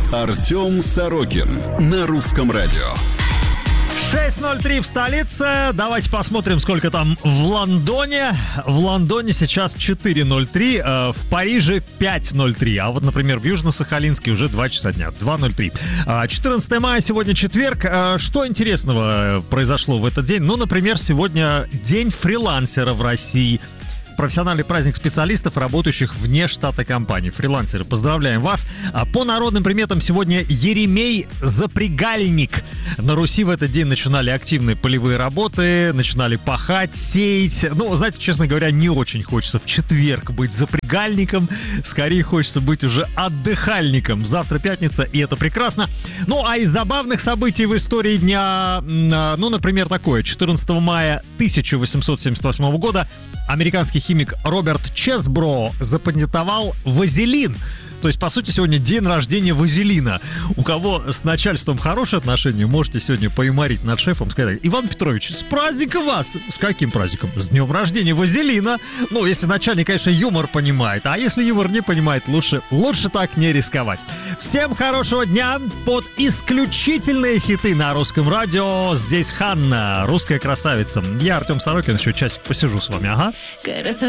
Артем Сорокин на Русском радио. 6:03 в столице. Давайте посмотрим, сколько там в Лондоне. В Лондоне сейчас 4:03, в Париже 5:03. А вот, например, в Южно-Сахалинске уже 2 часа дня, 2:03. 14 мая, сегодня четверг. Что интересного произошло в этот день? Ну, например, сегодня день фрилансера в России. Профессиональный праздник специалистов, работающих вне штата компании. Фрилансеры, поздравляем вас. По народным приметам сегодня Еремей Запрягальник. На Руси в этот день начинали активные полевые работы, начинали пахать, сеять. Ну, знаете, честно говоря, не очень хочется в четверг быть запрягальником. Скорее хочется быть уже отдыхальником. Завтра пятница, и это прекрасно. Ну, а из забавных событий в истории дня, ну, например, такое. 14 мая 1878 года американский химик Роберт Чесбро запатентовал вазелин. То есть, по сути, сегодня день рождения вазелина. У кого с начальством хорошие отношения, можете сегодня поимарить над шефом, сказать: Иван Петрович, с праздником вас! С каким праздником? С днем рождения вазелина! Ну, если начальник, конечно, юмор понимает, а если юмор не понимает, лучше так не рисковать. Всем хорошего дня под исключительные хиты на Русском радио. Здесь Ханна, русская красавица. Я Артем Сорокин, еще часик посижу с вами, ага.